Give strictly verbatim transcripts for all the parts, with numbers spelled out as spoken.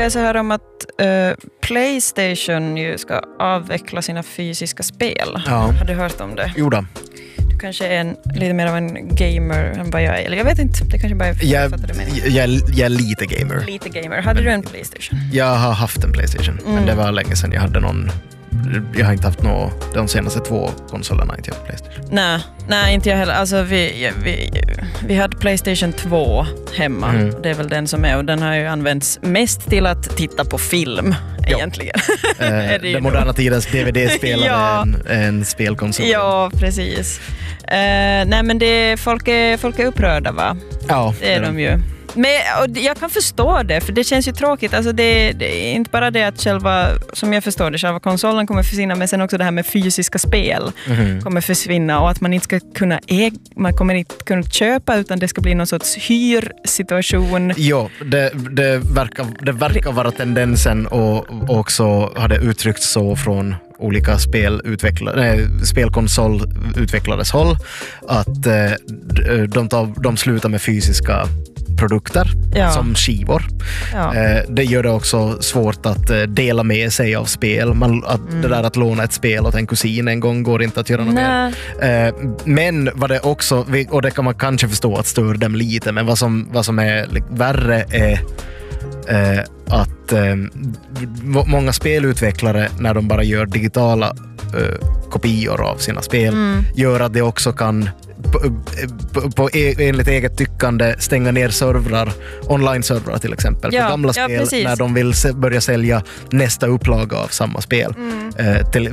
läser här om att uh, PlayStation ju ska avveckla sina fysiska spel. Ja. Har du hört om det? Jo då. Du kanske är en, lite mer av en gamer än vad jag är. Eller jag vet inte, det kanske bara är jag, jag, jag är lite gamer. Lite gamer. Hade men, du en PlayStation? Jag har haft en PlayStation, mm. men det var länge sedan jag hade någon. Jag har inte haft någon, de senaste två konsolerna inte jag PlayStation. Nej, nej, inte jag heller. Alltså vi, vi, vi hade PlayStation två hemma. Mm. Det är väl den som är, och den har ju använts mest till att titta på film, ja. egentligen. Eh, den moderna tidens D V D-spelare ja. en, en spelkonsol. Ja, precis. Uh, nej, men det, folk, är, folk är upprörda, va? Ja. Det är de ju. Men och jag kan förstå det, för det känns ju tråkigt. Alltså det, det är inte bara det att själva, som jag förstår det, själva konsolen kommer försvinna, men sen också det här med fysiska spel mm. kommer försvinna, och att man inte ska kunna äga, man kommer inte kunna köpa, utan det ska bli någon sorts hyrsituation. Ja, det, det, verkar, det verkar vara tendensen, och, och också har det uttryckts så från olika spelutvecklare, nej, spelkonsolutvecklares håll, att eh, de, tar, de slutar med fysiska produkter ja. som skivor. Ja. Eh, det gör det också svårt att eh, dela med sig av spel. Man, att, mm. Det där att låna ett spel åt en kusin en gång går inte att göra något mer. Eh, men vad det också, och det kan man kanske förstå att stör dem lite, men vad som, vad som är värre är eh, att eh, många spelutvecklare, när de bara gör digitala eh, kopior av sina spel, mm. gör att det också kan på, på, på enligt eget tyckande stänga ner servrar, online-servrar till exempel, ja, för gamla ja, spel precis. när de vill se, börja sälja nästa upplaga av samma spel. Mm. Eh, till,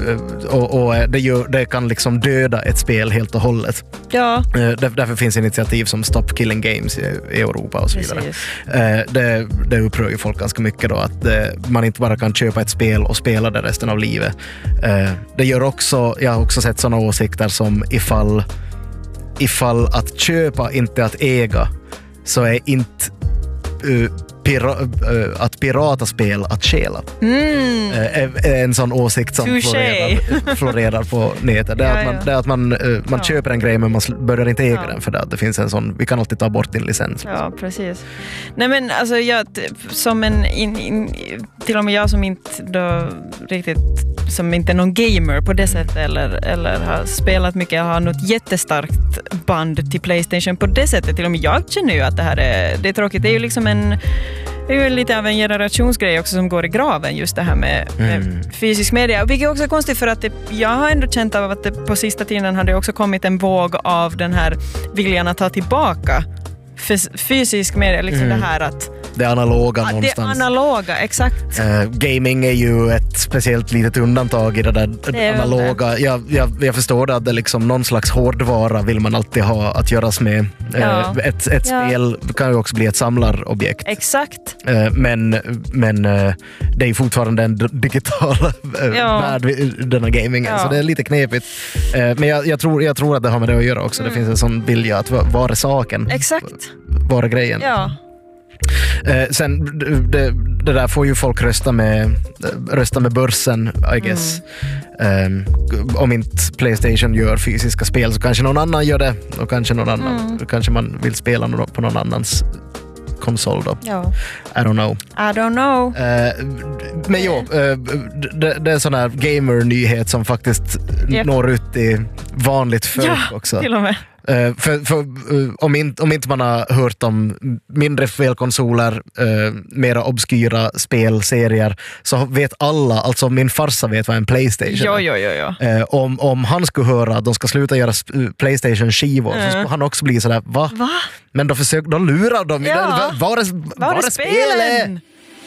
och och det, gör, det kan liksom döda ett spel helt och hållet. Ja. Eh, där, därför finns initiativ som Stop Killing Games i, i Europa och så vidare. Eh, det, det upprör ju folk ganska mycket då, att eh, man inte bara kan köpa ett spel och spela det resten av livet. Eh, det gör också, jag har också sett sådana åsikter som ifall ifall att köpa inte att äga, så är inte uh, pira, uh, att pirata spel att stjäla. Mm. Uh, en sån åsikt som florerar, florerar på nätet. Det är ja, att man, ja. det är att man, uh, man ja. köper en grej, men man börjar inte äga ja. den, för det, det finns en sån, vi kan alltid ta bort din licens. Ja, precis. Nej, men alltså jag, som en in, in, till och med jag som inte då riktigt, som inte är någon gamer på det sättet, eller, eller har spelat mycket, jag har något jättestarkt band till PlayStation på det sättet. Till och med jag känner ju att det här är, det är tråkigt. Det är ju liksom en, det är ju lite av en generationsgrej också som går i graven, just det här med, med mm. fysisk media. Vilket är också konstigt, för att det, jag har ändå känt av att det på sista tiden har det också kommit en våg av den här viljan att ta tillbaka fysisk media, liksom mm. det här att det analoga ja, någonstans. Det analoga, exakt. Uh, gaming är ju ett speciellt litet undantag i det där det analoga. Jag, jag, jag förstår det, att det liksom någon slags hårdvara vill man alltid ha att göras med. Ja. Uh, ett ett ja. spel kan ju också bli ett samlarobjekt. Exakt. Uh, men men uh, det är fortfarande en digital uh, ja. värld, denna gamingen. Ja. Så det är lite knepigt. Uh, men jag, jag, tror, jag tror att det har med det att göra också. Mm. Det finns en sån vilja att vara saken. Exakt. Vara grejen. Ja. Eh, sen det, det där får ju folk rösta med rösta med börsen, I guess. Mm. Eh, om inte PlayStation gör fysiska spel, så kanske någon annan gör det, och kanske någon annan mm. kanske man vill spela på någon annans konsol då. Ja. I don't know. I don't know. Eh, men jo, eh, det, det är sån här gamer-nyhet som faktiskt yep. når ut i vanligt folk ja, också. Till och med. Uh, för, för, uh, om, inte, om inte man har hört om mindre spelkonsoler, uh, mera obskyra spelserier, så vet alla, alltså min farsa vet vad en PlayStation jo, jo, jo, jo. Uh, om, om han skulle höra att de ska sluta göra PlayStation-skivor, mm. så skulle han också bli sådär, va? va? Men då, försöker, då lurar de. Ja. Var är, var är, var är spelen?